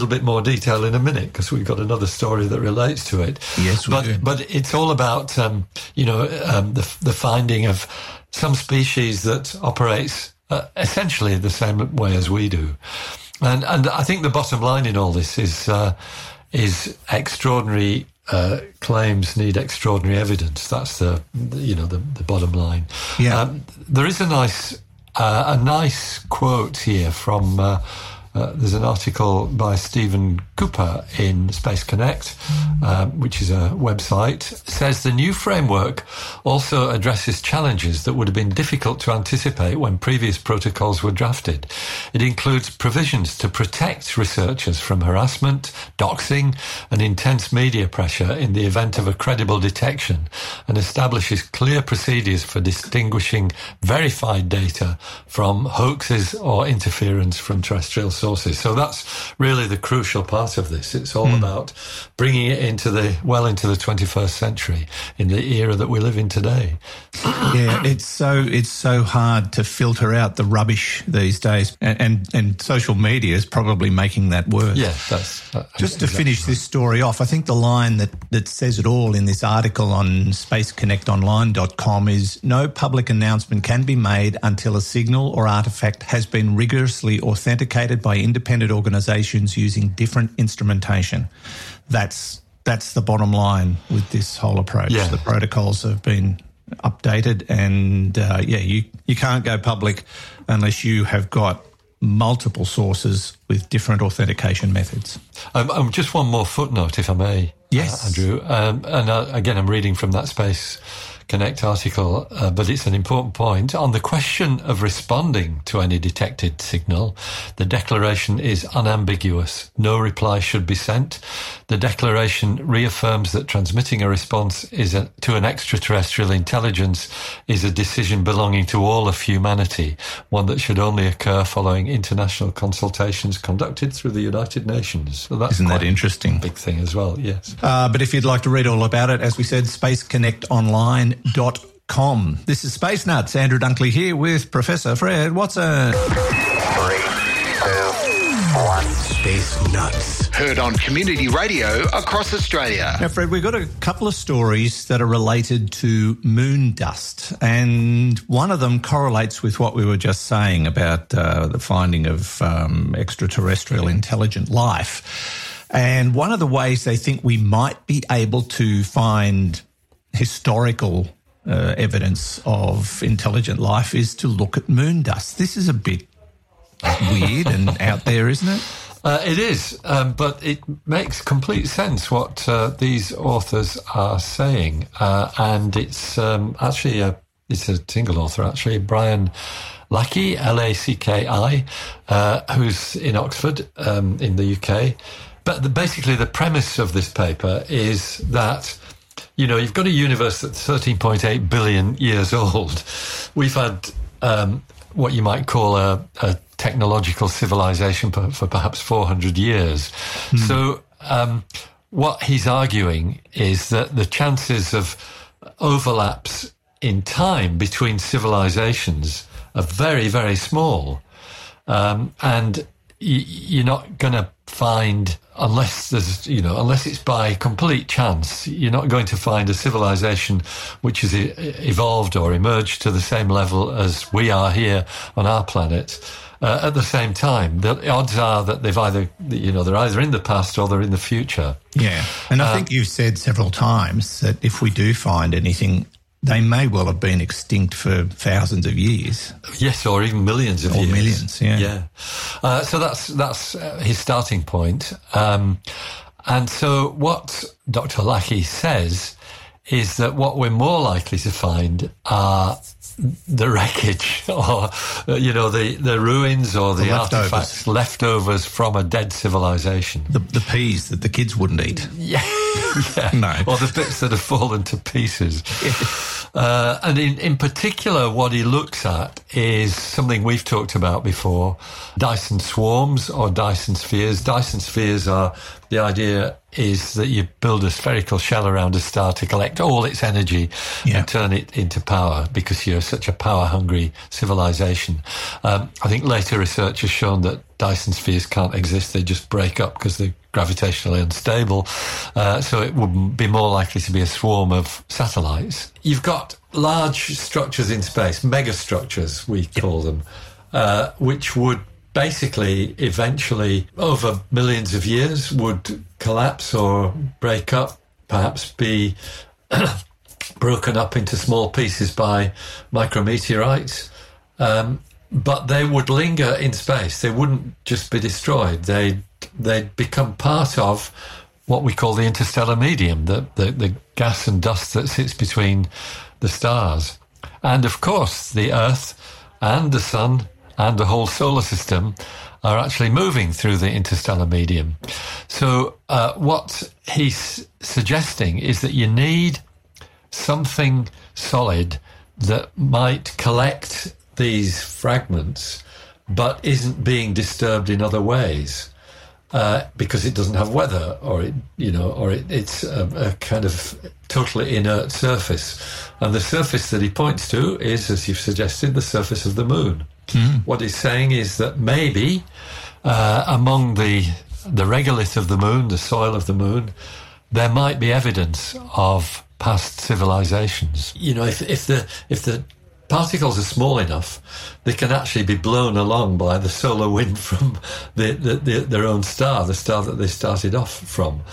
little bit more detail in a minute because we've got another story that relates to it. Yes, we do. But it's all about, the finding of some species that operates essentially the same way as we do. And I think the bottom line in all this is extraordinary claims need extraordinary evidence. That's the bottom line. Yeah. There is a nice quote here from there's an article by Stephen Cooper in Space Connect, which is a website. It says the new framework also addresses challenges that would have been difficult to anticipate when previous protocols were drafted. It includes provisions to protect researchers from harassment, doxing, and intense media pressure in the event of a credible detection, and establishes clear procedures for distinguishing verified data from hoaxes or interference from terrestrial sources. So that's really the crucial part of this. It's all about bringing it into the 21st century in the era that we live in today. Yeah, it's so hard to filter out the rubbish these days, and social media is probably making that worse. Yeah, that's just to finish this story off. I think the line that says it all in this article on spaceconnectonline.com is no public announcement can be made until a signal or artifact has been rigorously authenticated by independent organisations using different instrumentation. That's the bottom line with this whole approach. Yeah. The protocols have been updated, and you can't go public unless you have got multiple sources with different authentication methods. Just one more footnote, if I may. Yes, Andrew. Again, I'm reading from that Space Connect article, but it's an important point. On the question of responding to any detected signal, the declaration is unambiguous. No reply should be sent. The declaration reaffirms that transmitting a response to an extraterrestrial intelligence is a decision belonging to all of humanity, one that should only occur following international consultations conducted through the United Nations. So that's Isn't that interesting? A big thing as well, yes. But if you'd like to read all about it, as we said, spaceconnectonline.com. This is Space Nuts. Andrew Dunkley here with Professor Fred Watson. 3, 2, 1. Space Nuts. Heard on community radio across Australia. Now, Fred, we've got a couple of stories that are related to moon dust, and one of them correlates with what we were just saying about the finding of extraterrestrial intelligent life. And one of the ways they think we might be able to find historical evidence of intelligent life is to look at moon dust. This is a bit weird and out there, isn't it? It is, but it makes complete sense what these authors are saying, and it's actually it's a single author, actually, Brian Lacki, Lacki, who's in Oxford in the UK. But basically the premise of this paper is that, you've got a universe that's 13.8 billion years old. We've had what you might call a technological civilization for perhaps 400 years. So what he's arguing is that the chances of overlaps in time between civilizations are very, very small. And you're not going to find, unless it's by complete chance, you're not going to find a civilization which has evolved or emerged to the same level as we are here on our planet at the same time. The odds are that they're either in the past or they're in the future. Yeah, and I think you've said several times that if we do find anything, they may well have been extinct for thousands of years. Yes, or even millions of years. Or millions, yeah. Yeah. So that's his starting point. And so what Dr. Lacki says is that what we're more likely to find are the wreckage or, the ruins or the artifacts, leftovers from a dead civilization. The peas that the kids wouldn't eat. Yeah. Yeah. No. Or the bits that have fallen to pieces. And in particular, what he looks at is something we've talked about before, Dyson swarms or Dyson spheres. Dyson spheres are, the idea is that you build a spherical shell around a star to collect all its energy and turn it into power, because you're such a power-hungry civilization. I think later research has shown that Dyson spheres can't exist. They just break up because they're gravitationally unstable. So it would be more likely to be a swarm of satellites. You've got large structures in space, megastructures, we call them, which would basically eventually, over millions of years, would collapse or break up, perhaps be broken up into small pieces by micrometeorites. But they would linger in space. They wouldn't just be destroyed. They'd become part of what we call the interstellar medium, the gas and dust that sits between the stars. And of course, the Earth and the Sun and the whole solar system are actually moving through the interstellar medium. So what he's suggesting is that you need something solid that might collect these fragments but isn't being disturbed in other ways, because it doesn't have weather, or it's a kind of totally inert surface. And the surface that he points to is, as you've suggested, the surface of the moon. What he's saying is that maybe among the regolith of the moon, the soil of the moon, there might be evidence of past civilizations. You know, if the particles are small enough, they can actually be blown along by the solar wind from their own star, the star that they started off from.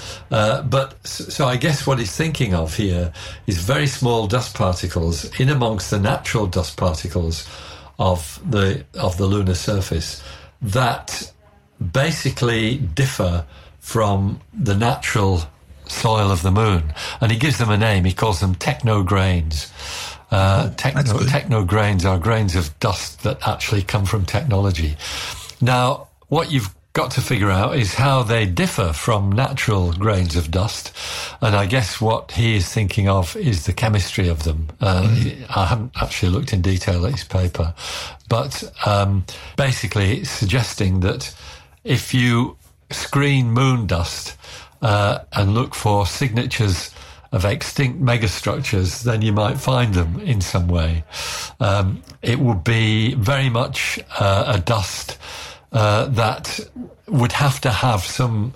So I guess what he's thinking of here is very small dust particles in amongst the natural dust particles of the lunar surface that basically differ from the natural soil of the moon. And he gives them a name. He calls them technograins. Technograins are grains of dust that actually come from technology. Now, what you've got to figure out is how they differ from natural grains of dust. And I guess what he is thinking of is the chemistry of them. I haven't actually looked in detail at his paper, but basically it's suggesting that if you screen moon dust and look for signatures of extinct megastructures, then you might find them in some way. It would be very much a dust that would have to have some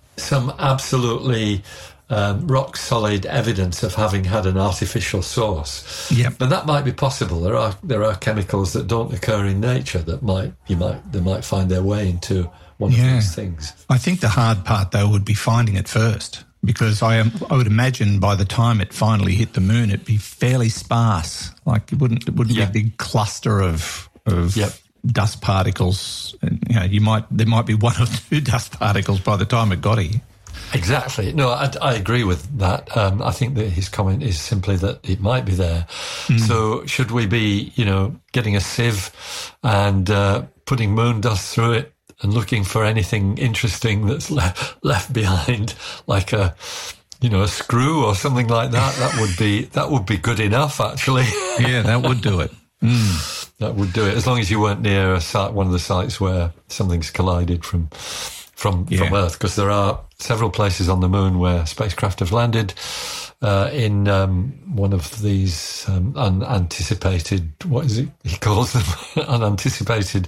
absolutely rock solid evidence of having had an artificial source. Yep. But that might be possible. There are chemicals that don't occur in nature that they might find their way into one of these things. I think the hard part though would be finding it first, because I would imagine by the time it finally hit the moon, it'd be fairly sparse. Like it wouldn't be a big cluster of dust particles. You know, there might be one or two dust particles by the time it got here. Exactly. No, I agree with that. I think that his comment is simply that it might be there. So should we be, getting a sieve and putting moon dust through it and looking for anything interesting that's left behind, like a screw or something like that? That would be good enough, actually. Yeah, that would do it. That would do it, as long as you weren't near one of the sites where something's collided from Earth, because there are several places on the moon where spacecraft have landed in one of these unanticipated, what is it he calls them, unanticipated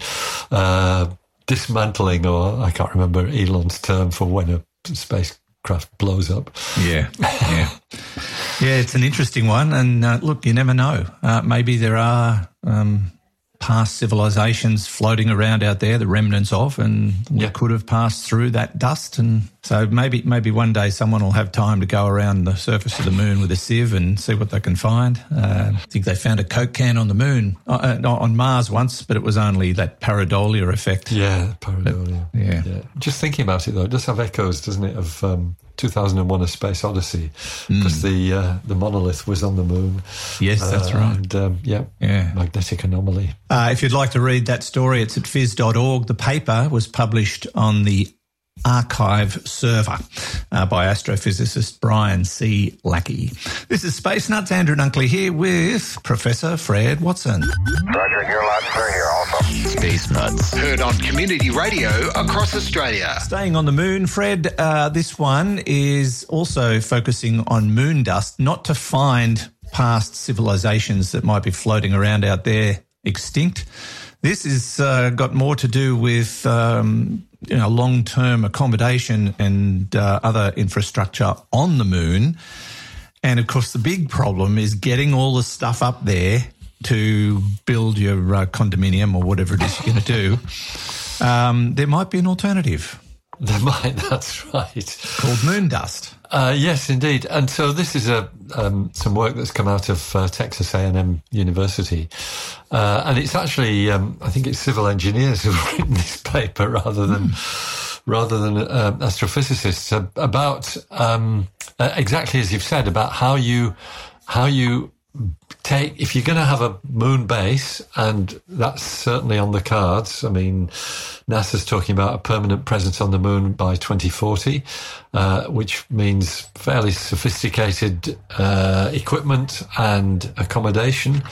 dismantling, or I can't remember Elon's term for when a spacecraft blows up. Yeah, it's an interesting one. And look, you never know. Maybe there are past civilizations floating around out there, the remnants of, and we could have passed through that dust. And so maybe one day someone will have time to go around the surface of the moon with a sieve and see what they can find. I think they found a Coke can on the moon, on Mars once, but it was only that pareidolia effect. Yeah, pareidolia. Yeah. Just thinking about it, though, it does have echoes, doesn't it, of 2001: A Space Odyssey, because the monolith was on the moon. Yes, that's right. And, magnetic anomaly. If you'd like to read that story, it's at phys.org. The paper was published on the Archive server by astrophysicist Brian C. Lackey. This is Space Nuts. Andrew Dunkley here with Professor Fred Watson. Roger, you're loud, sir, here also. Space Nuts. Heard on community radio across Australia. Staying on the moon, Fred, this one is also focusing on moon dust, not to find past civilizations that might be floating around out there extinct. This is got more to do with long-term accommodation and other infrastructure on the moon. And, of course, the big problem is getting all the stuff up there to build your condominium or whatever it is you're going to do. There might be an alternative. There might, that's right. Called moon dust. Yes, indeed. And so this is some work that's come out of Texas A&M University. And it's actually, I think it's civil engineers who've written this paper rather than astrophysicists about exactly as you've said, about how you take, if you're going to have a moon base, and that's certainly on the cards. I mean, NASA's talking about a permanent presence on the moon by 2040, which means fairly sophisticated equipment and accommodation.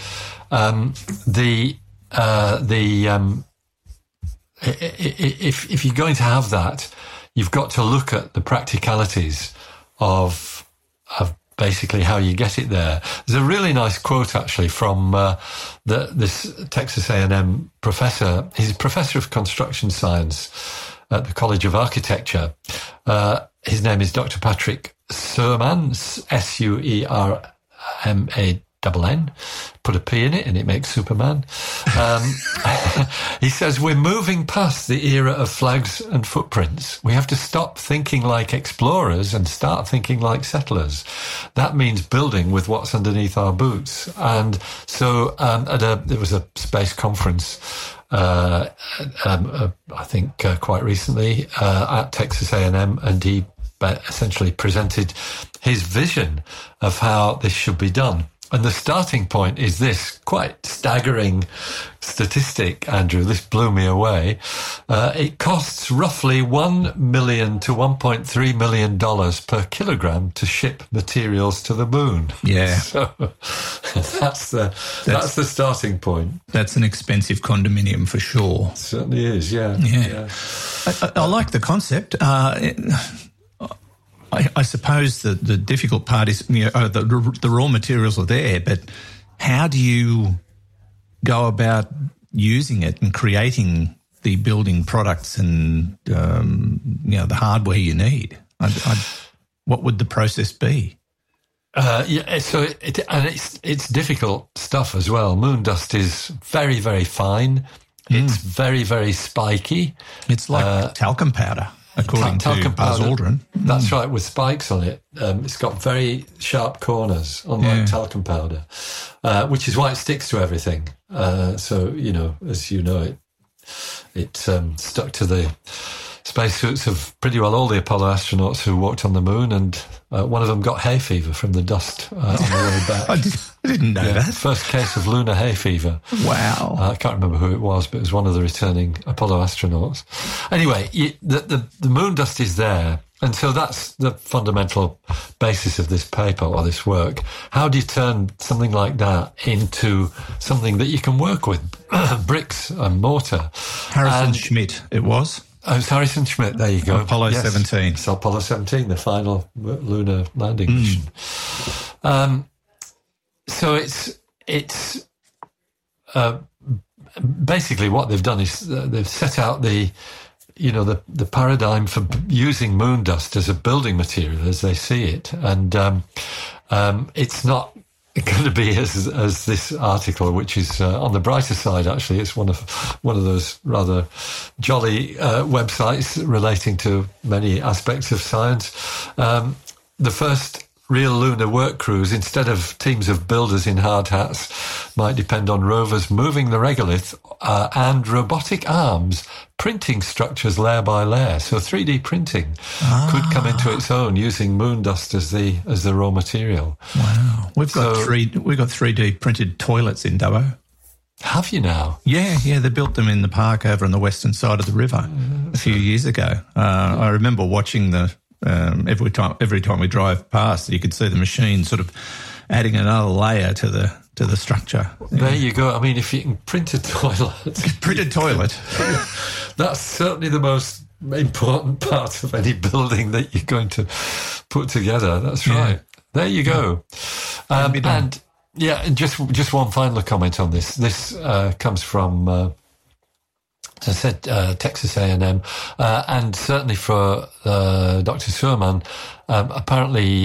If you're going to have that, you've got to look at the practicalities of basically how you get it there. There's a really nice quote actually from this Texas A&M professor. He's a professor of construction science at the College of Architecture. His name is Dr. Patrick Surman, Suermann. Put a P in it and it makes Superman. He says, we're moving past the era of flags and footprints. We have to stop thinking like explorers and start thinking like settlers. That means building with what's underneath our boots. And so there was a space conference I think quite recently at Texas A&M, and he essentially presented his vision of how this should be done. And the starting point is this quite staggering statistic, Andrew. This blew me away. It costs roughly $1 million to $1.3 million per kilogram to ship materials to the moon. Yeah. So that's the starting point. That's an expensive condominium for sure. It certainly is, yeah. I like the concept. I suppose the difficult part is, the raw materials are there, but how do you go about using it and creating the building products and, the hardware you need? What would the process be? So it's difficult stuff as well. Moon dust is very, very fine. It's very, very spiky. It's like talcum powder. According to Buzz Aldrin. That's right, with spikes on it. It's got very sharp corners, unlike talcum powder, which is why it sticks to everything. So, as you know, it stuck to the spacesuits of pretty well all the Apollo astronauts who walked on the moon, and one of them got hay fever from the dust on the way back. I didn't know that. First case of lunar hay fever. Wow. I can't remember who it was, but it was one of the returning Apollo astronauts. Anyway, the moon dust is there, and so that's the fundamental basis of this paper or this work. How do you turn something like that into something that you can work with? Bricks and mortar. Harrison Schmitt, it was. Oh, it's Harrison Schmitt, there you go. Apollo 17. It's Apollo 17, the final lunar landing mission. So it's basically what they've done is they've set out the paradigm for using moon dust as a building material as they see it. And it's not going to be as this article, which is on the brighter side. Actually, it's one of those rather jolly websites relating to many aspects of science. The first real lunar work crews, instead of teams of builders in hard hats, might depend on rovers moving the regolith and robotic arms printing structures layer by layer. So 3D printing could come into its own using moon dust as the raw material. Wow, we've got 3D printed toilets in Dubbo. Have you now? Yeah, they built them in the park over on the western side of the river a few years ago. I remember watching every time we drive past, you could see the machine sort of adding another layer to the structure. There you go. I mean, if you can print a toilet. That's certainly the most important part of any building that you're going to put together. That's right. There you go. And just one final comment on this. This comes from, as I said, Texas A&M, and certainly for Dr. Suhrmann, apparently,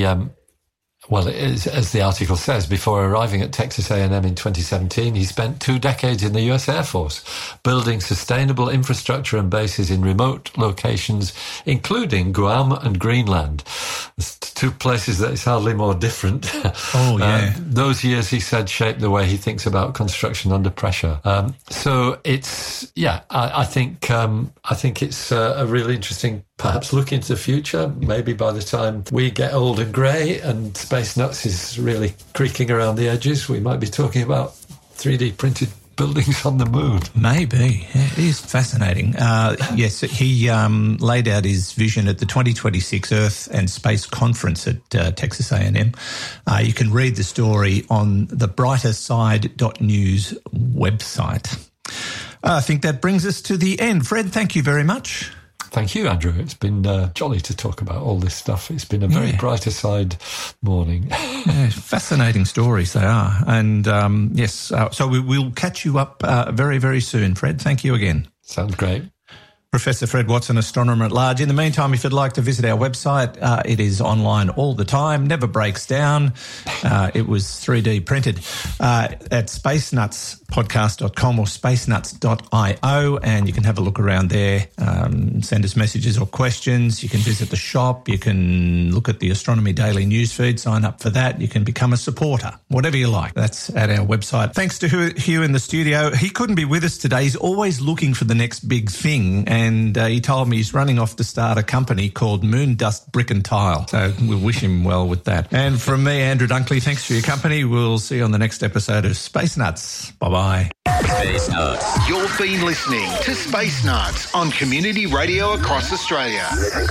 as the article says, before arriving at Texas A&M in 2017, he spent 2 decades in the U.S. Air Force, building sustainable infrastructure and bases in remote locations, including Guam and Greenland. It's 2 places that is hardly more different. Oh, yeah. Those years, he said, shaped the way he thinks about construction under pressure. So it's, I think it's a really interesting, perhaps look into the future. Maybe by the time we get old and grey and Space Nuts is really creaking around the edges, we might be talking about 3D printed buildings on the moon. Maybe. Yeah, it is fascinating. Yes, he laid out his vision at the 2026 Earth and Space Conference at Texas A&M. You can read the story on the brighterside.news website. I think that brings us to the end. Fred, thank you very much. Thank you, Andrew. It's been jolly to talk about all this stuff. It's been a very brighter side morning. Fascinating stories they are. And so we'll catch you up very, very soon, Fred. Thank you again. Sounds great. Professor Fred Watson, Astronomer at Large. In the meantime, if you'd like to visit our website, it is online all the time, never breaks down. It was 3D printed at spacenutspodcast.com or spacenuts.io, and you can have a look around there, send us messages or questions. You can visit the shop. You can look at the Astronomy Daily newsfeed, sign up for that. You can become a supporter, whatever you like. That's at our website. Thanks to Hugh in the studio. He couldn't be with us today. He's always looking for the next big thing, and he told me he's running off to start a company called Moondust Brick and Tile. So we'll wish him well with that. And from me, Andrew Dunkley, thanks for your company. We'll see you on the next episode of Space Nuts. Bye-bye. Space Nuts. You've been listening to Space Nuts on Community Radio across Australia.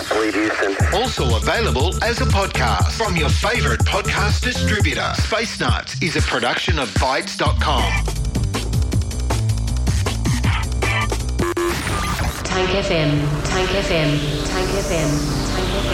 Also available as a podcast from your favourite podcast distributor. Space Nuts is a production of Bytes.com. Tank FM, Tank FM, Tank FM, Tank FM.